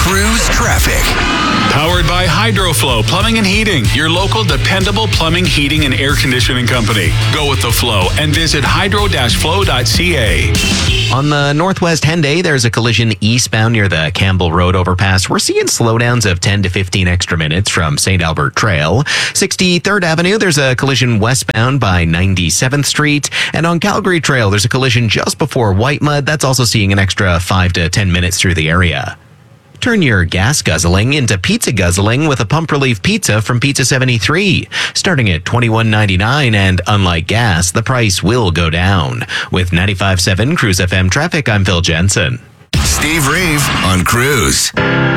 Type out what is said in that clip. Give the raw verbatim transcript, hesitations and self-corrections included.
Cruise Traffic. Powered by HydroFlow Plumbing and Heating, your local dependable plumbing, heating, and air conditioning company. Go with the flow and visit hydro dash flow dot c a. On the Northwest Henday, there's a collision eastbound near the Campbell Road overpass. We're seeing slowdowns of ten to fifteen extra minutes from Saint Albert Trail. sixty-third Avenue, there's a collision westbound by ninety-seventh Street. And on Calgary Trail, there's a collision just before White Mud. That's also seeing an extra five to ten minutes through the area. Turn your gas guzzling into pizza guzzling with a pump relief pizza from Pizza seventy-three. Starting at twenty-one ninety-nine, and unlike gas, the price will go down. With ninety-five point seven Cruise F M traffic, I'm Phil Jensen. Steve Reeve on Cruise.